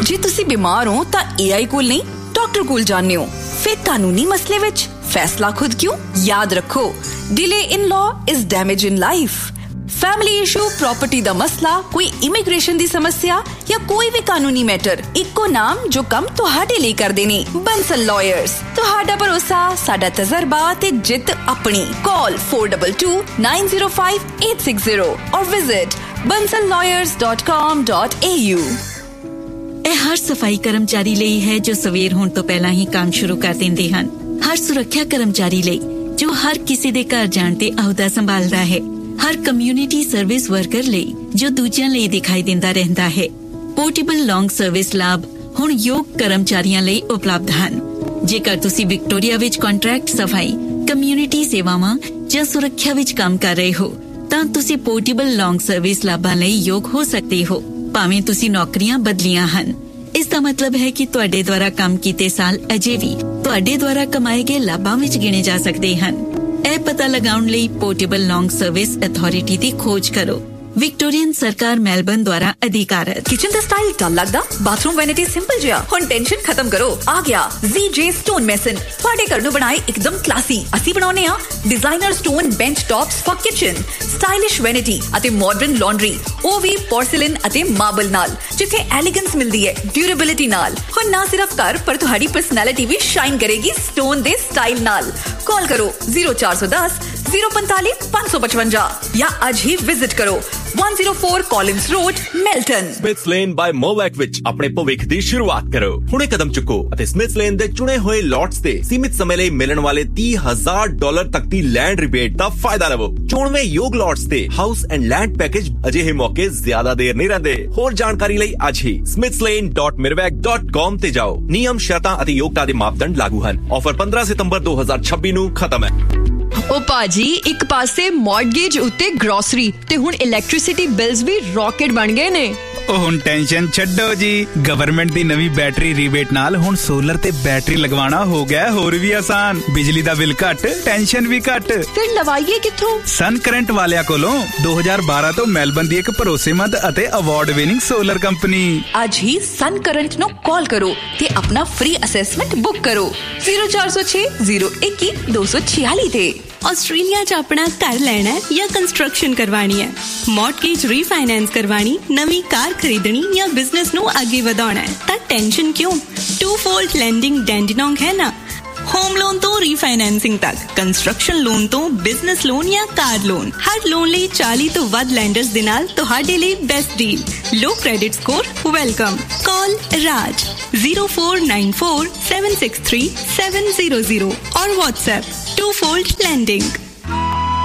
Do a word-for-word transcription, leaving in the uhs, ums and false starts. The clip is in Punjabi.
जे तुसी बीमार हो तां ए आई कोल नहीं डॉक्टर कोल जाने हो। फिर कानूनी मसले विच फैसला खुद क्यों? याद रखो, delay in law is damage in life. Family issue, property दा मसला, कोई इमिग्रेशन दी समस्या या कोई भी कानूनी मैटर, इक्को नाम जो कम तुहाडे लिए कर देने। बंसल लॉयर्स, तुहाडा भरोसा, साडा तजर्बा ते जित अपनी। Call four to to nine zero five eight six zero और visit bansal lawyers dot com dot a u। ਇਹ ਹਰ ਸਫਾਈ ਕਰਮਚਾਰੀ ਲਈ ਹੈ ਜੋ ਸਵੇਰ ਹੋਣ ਤੋਂ ਪਹਿਲਾਂ ਹੀ ਕੰਮ ਸ਼ੁਰੂ ਕਰ ਦਿੰਦੇ ਹਨ। ਹਰ ਸੁਰੱਖਿਆ ਕਰਮਚਾਰੀ ਲਈ ਜੋ ਹਰ ਕਿਸੇ ਦੇ ਘਰ ਜਾਣ ਤੇ ਅਹੁਦਾ ਸੰਭਾਲਦਾ ਹੈ। ਹਰ ਕਮਿਊਨਿਟੀ ਸਰਵਿਸ ਵਰਕਰ ਲਈ ਜੋ ਦੂਜਿਆਂ ਲਈ ਦਿਖਾਈ ਦਿੰਦਾ ਰਹਿੰਦਾ ਹੈ। ਪੋਰਟੇਬਲ ਲੌਂਗ ਸਰਵਿਸ ਲਾਭ ਹੁਣ ਯੋਗ ਕਰਮਚਾਰੀਆਂ ਲਈ ਉਪਲਬਧ ਹਨ। ਜੇਕਰ ਤੁਸੀਂ ਵਿਕਟੋਰੀਆ ਵਿੱਚ ਕੰਟਰੈਕਟ ਸਫਾਈ, ਕਮਿਊਨਿਟੀ ਸੇਵਾਵਾਂ ਜਾਂ ਸੁਰੱਖਿਆ ਵਿੱਚ ਕੰਮ ਕਰ ਰਹੇ ਹੋ ਤਾਂ ਤੁਸੀਂ ਪੋਰਟੇਬਲ ਲੌਂਗ ਸਰਵਿਸ ਲਾਭਾਂ ਲਈ ਯੋਗ ਹੋ ਸਕਦੇ ਹੋ, ਭਾਵੇਂ ਤੁਸੀਂ ਨੌਕਰੀਆਂ ਬਦਲੀਆਂ ਹਨ। ਇਸ ਦਾ ਮਤਲਬ ਹੈ ਕਿ ਤੁਹਾਡੇ ਦੁਆਰਾ ਕੰਮ ਕੀਤੇ ਸਾਲ ਅਜੇ ਵੀ ਤੁਹਾਡੇ ਦੁਆਰਾ ਕਮਾਏ ਗਏ ਲਾਭਾਂ ਵਿੱਚ ਗਿਣੇ ਜਾ ਸਕਦੇ ਹਨ। ਇਹ ਪਤਾ ਲਗਾਉਣ ਲਈ ਪੋਰਟੇਬਲ ਲੌਂਗ ਸਰਵਿਸ ਅਥਾਰਟੀ ਦੀ ਖੋਜ ਕਰੋ। विक्टोरियन सरकार मेलबर्न द्वारा अधिकारत। किचन दा स्टाइल डल लगदा, बाथरूम वैनिटी सिंपल जिहा। हुण टेंशन खत्म करो, आ गया Z J स्टोन मेसन। तुहाडे घर नु बनाए एकदम क्लासी। ਅਸੀਂ ਬਣਾਉਨੇ ਆ designer stone bench tops for kitchen, stylish vanity ਅਤੇ मॉडर्न लॉन्ड्री, ਉਹ ਵੀ पोर्सिलेन ਅਤੇ मार्बल ਨਾਲ, ਜਿੱਥੇ एलिगेंस मिलदी है ड्यूरेबिलिटी ਨਾਲ। ਹੁਣ ਨਾ ਸਿਰਫ ਘਰ ਪਰ ਤੁਹਾਡੀ पर्सनैलिटी भी शाइन करेगी स्टोन ਦੇ स्टाइल ਨਾਲ। कॉल करो zero four one zero zero पैंतालीस पाँच सौ पचवंजा या आज ही विजिट करो one oh four Collins Road, Melton। Smith's Lane by Movac ਵਿੱਚ ਆਪਣੇ ਭਵਿੱਖ ਦੀ ਸ਼ੁਰੂਆਤ ਕਰੋ। ਹੁਣੇ ਕਦਮ ਚੁੱਕੋ ਅਤੇ Smith's Lane ਦੇ ਚੁਣੇ ਹੋਏ ਲੋਟਸ ਤੇ ਸੀਮਿਤ ਸਮੇਂ ਲਈ ਮਿਲਣ ਵਾਲੇ ਤੀਹ ਹਜ਼ਾਰ ਡਾਲਰ ਤੱਕ ਦੀ ਲੈਂਡ ਰਿਬੇਟ ਦਾ ਫਾਇਦਾ ਲਵੋ। ਚੋਣਵੇਂ ਯੋਗ ਲੋਟਸ ਤੇ ਹਾਊਸ ਐਂਡ ਲੈਂਡ ਪੈਕੇਜ ਅਜਿਹੇ ਮੌਕੇ ਜ਼ਿਆਦਾ ਦੇਰ ਨਹੀਂ ਰਹਿੰਦੇ। ਹੋਰ ਜਾਣਕਾਰੀ ਲਈ ਅੱਜ ਹੀ smiths lane dot mirvac dot com ਤੇ ਜਾਓ। ਨਿਯਮ, ਸ਼ਰਤਾਂ ਅਤੇ ਯੋਗਤਾ ਦੇ ਮਾਪਦੰਡ ਲਾਗੂ ਹਨ। ਆਫਰ ਪੰਦਰਾਂ ਸਤੰਬਰ ਦੋ ਹਜ਼ਾਰ ਛੱਬੀ ਨੂੰ ਖਤਮ ਹੈ। ओ भाजी, एक पासे मॉर्गेज उत्ते ग्रोसरी ते हुण इलेक्ट्रिसिटी बिल्स भी रॉकेट बन गए ने। ਉਹ ਹੁਣ ਟੈਨਸ਼ਨ ਛੱਡੋ ਜੀ, ਗਵਰਨਮੈਂਟ ਦੀ ਨਵੀਂ ਬੈਟਰੀ ਰੀਬੇਟ ਨਾਲ ਹੁਣ ਸੋਲਰ ਤੇ ਬੈਟਰੀ ਲਗਵਾਉਣਾ ਹੋ ਗਿਆ ਹੋਰ ਵੀ ਆਸਾਨ। ਬਿਜਲੀ ਦਾ ਬਿੱਲ ਘੱਟ, ਟੈਨਸ਼ਨ ਵੀ ਘੱਟ। ਫਿਰ ਲਵਾਈਏ ਕਿੱਥੋਂ? ਸਨ ਕਰੰਟ ਵਾਲਿਆਂ ਕੋਲੋਂ। ਦੋ ਹਜ਼ਾਰ ਬਾਰਾਂ ਤੋਂ ਮੈਲਬਨ ਦੀ ਇੱਕ ਭਰੋਸੇਮੰਦ ਅਤੇ ਅਵਾਰਡ ਵਿਨਿੰਗ ਸੋਲਰ ਕੰਪਨੀ। ਅੱਜ ਹੀ ਸਨ ਕਰੰਟ ਨੂੰ ਕਾਲ ਕਰੋ ਤੇ ਆਪਣਾ ਫ੍ਰੀ ਅਸੈਸਮੈਂਟ ਬੁੱਕ ਕਰੋ zero four zero six zero two one two four six ਤੇ। ਆਸਟ੍ਰੇਲੀਆ 'ਚ ਆਪਣਾ ਘਰ ਲੈਣਾ ਹੈ ਜਾਂ ਕੰਸਟਰਕਸ਼ਨ ਕਰਵਾਣੀ ਹੈ, ਮੌਰਗੇਜ ਰੀਫਾਈਨੈਂਸ ਕਰਵਾਣੀ, ਨਵੀਂ ਕਾਰ ਖਰੀਦਣੀ ਜਾਂ ਬਿਜ਼ਨਸ ਨੂੰ ਅੱਗੇ ਵਧਾਉਣਾ ਹੈ ਤਾਂ ਟੈਨਸ਼ਨ ਕਿਉਂ? ਟੂ ਫੋਲਡ ਲੈਂਡਿੰਗ ਡੈਂਡੀਨੋਂਗ ਹੈ ਨਾ। ਹੋਮ ਲੋਨ ਤੋਂ ਰੀਫਾਈਨੈਂਸਿੰਗ ਤੱਕ, ਕੰਸਟਰਕਸ਼ਨ ਲੋਨ ਤੋਂ ਬਿਜ਼ਨਸ ਲੋਨ ਜਾਂ ਕਾਰ ਲੋਨ, ਹਰ ਲੋਨ ਲਈ ਚਾਲੀ ਤੋਂ ਵੱਧ ਲੈਂਡਰਸ ਦੇ ਨਾਲ ਤੁਹਾਡੇ ਲਈ ਬੈਸਟ ਡੀਲ। ਲੋ ਕ੍ਰੈਡਿਟ ਸਕੋਰ ਵੈਲਕਮ। ਕਾਲ ਰਾਜ zero four nine four seven six three seven zero zero और WhatsApp two fold lending।